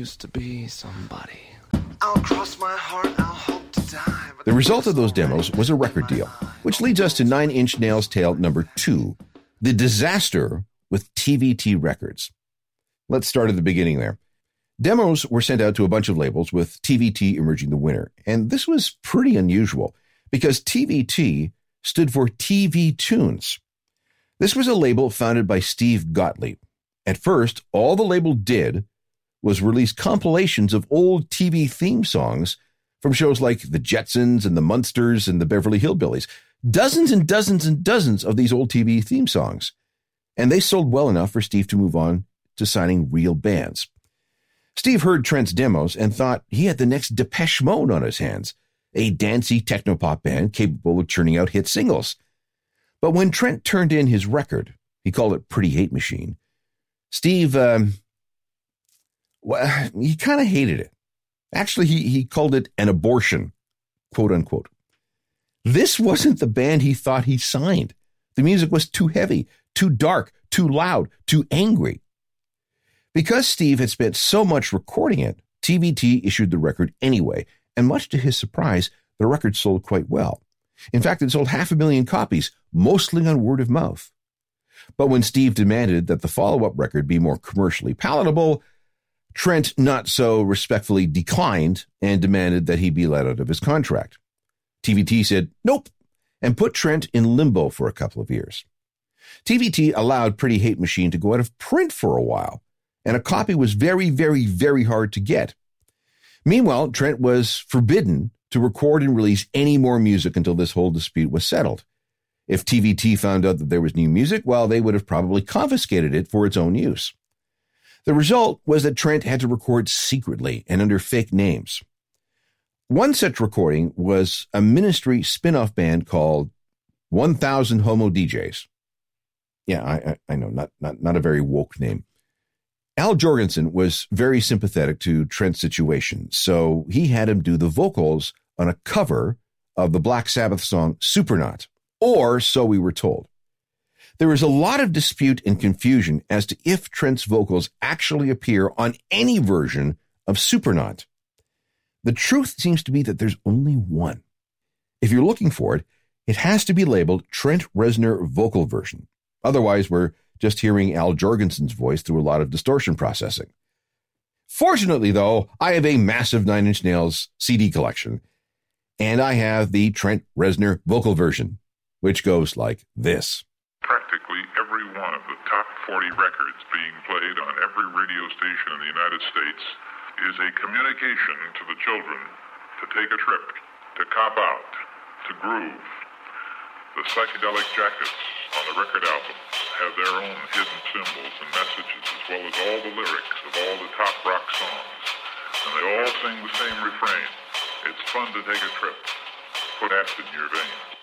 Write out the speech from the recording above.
used to be somebody. I'll cross my heart, I'll hope to die. The result of those demos was a record deal, which leads us to Nine Inch Nails' tale number 2, the disaster with TVT Records. Let's start at the beginning there. Demos were sent out to a bunch of labels, with TVT emerging the winner. And this was pretty unusual because TVT stood for TV Tunes. This was a label founded by Steve Gottlieb. At first, all the label did was release compilations of old TV theme songs from shows like The Jetsons and The Munsters and The Beverly Hillbillies. Dozens and dozens and dozens of these old TV theme songs. And they sold well enough for Steve to move on to signing real bands. Steve heard Trent's demos and thought he had the next Depeche Mode on his hands, a dancey technopop band capable of churning out hit singles. But when Trent turned in his record, he called it Pretty Hate Machine, Steve, he kind of hated it. Actually, he called it an abortion, quote unquote. This wasn't the band he thought he signed. The music was too heavy, too dark, too loud, too angry. Because Steve had spent so much recording it, TVT issued the record anyway, and much to his surprise, the record sold quite well. In fact, it sold 500,000 copies, mostly on word of mouth. But when Steve demanded that the follow-up record be more commercially palatable, Trent not so respectfully declined and demanded that he be let out of his contract. TVT said nope and put Trent in limbo for a couple of years. TVT allowed Pretty Hate Machine to go out of print for a while, and a copy was very, very, very hard to get. Meanwhile, Trent was forbidden to record and release any more music until this whole dispute was settled. If TVT found out that there was new music, well, they would have probably confiscated it for its own use. The result was that Trent had to record secretly and under fake names. One such recording was a Ministry spin-off band called 1000 Homo DJs. Yeah, I know, not a very woke name. Al Jorgensen was very sympathetic to Trent's situation, so he had him do the vocals on a cover of the Black Sabbath song Supernaut, or so we were told. There is a lot of dispute and confusion as to if Trent's vocals actually appear on any version of Supernaut. The truth seems to be that there's only one. If you're looking for it, it has to be labeled Trent Reznor vocal version. Otherwise, we're just hearing Al Jorgensen's voice through a lot of distortion processing. Fortunately, though, I have a massive Nine Inch Nails CD collection, and I have the Trent Reznor vocal version, which goes like this. Practically every one of the top 40 records being played on every radio station in the United States is a communication to the children to take a trip, to cop out, to groove. The psychedelic jackets on the record album have their own hidden symbols and messages, as well as all the lyrics of all the top rock songs. And they all sing the same refrain. It's fun to take a trip. Put acid in your veins.